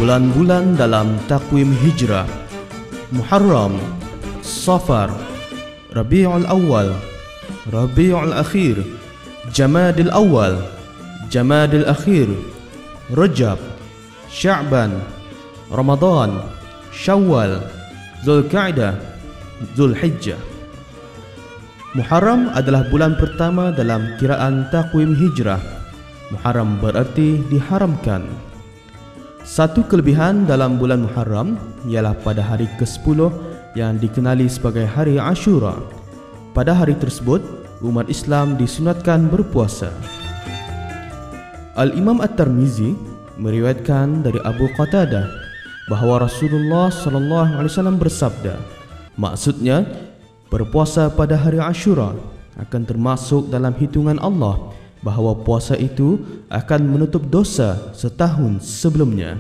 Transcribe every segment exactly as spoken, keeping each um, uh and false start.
Bulan-bulan dalam takwim hijrah: Muharram, Safar, Rabiul Awal, Rabiul Akhir, Jamadil Awal, Jamadil Akhir, Rajab, Sya'ban, Ramadan, Syawal, Zulqa'dah, Zulhijjah. Muharram adalah bulan pertama dalam kiraan takwim hijrah. Muharram berarti diharamkan. Satu kelebihan dalam bulan Muharram ialah pada hari kesepuluh yang dikenali sebagai hari Ashura. Pada hari tersebut, umat Islam disunatkan berpuasa. Al-Imam At-Tirmizi meriwayatkan dari Abu Qatadah bahawa Rasulullah sallallahu alaihi wasallam bersabda, maksudnya berpuasa pada hari Ashura akan termasuk dalam hitungan Allah, bahawa puasa itu akan menutup dosa setahun sebelumnya.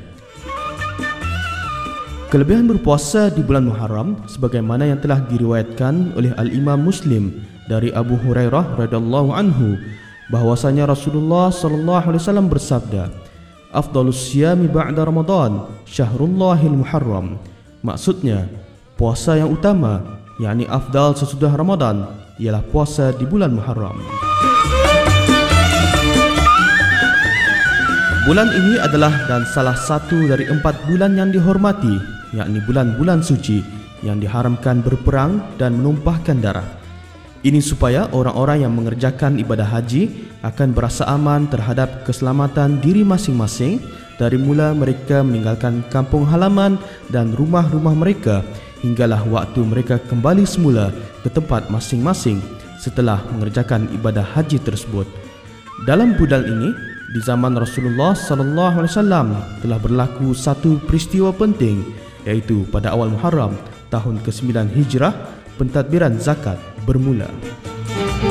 Kelebihan berpuasa di bulan Muharram sebagaimana yang telah diriwayatkan oleh Al-Imam Muslim dari Abu Hurairah radhiyallahu anhu bahwasanya Rasulullah sallallahu alaihi wasallam bersabda, afdalus siyami ba'da Ramadan syahrullahil Muharram. Maksudnya, puasa yang utama, yakni afdal sesudah Ramadan, ialah puasa di bulan Muharram. Bulan ini adalah dan salah satu dari empat bulan yang dihormati, yakni bulan-bulan suci yang diharamkan berperang dan menumpahkan darah. Ini supaya orang-orang yang mengerjakan ibadah haji akan berasa aman terhadap keselamatan diri masing-masing dari mula mereka meninggalkan kampung halaman dan rumah-rumah mereka hinggalah waktu mereka kembali semula ke tempat masing-masing setelah mengerjakan ibadah haji tersebut. Dalam bulan ini, di zaman Rasulullah sallallahu alaihi wasallam telah berlaku satu peristiwa penting, iaitu pada awal Muharram tahun kesembilan Hijrah, pentadbiran zakat bermula.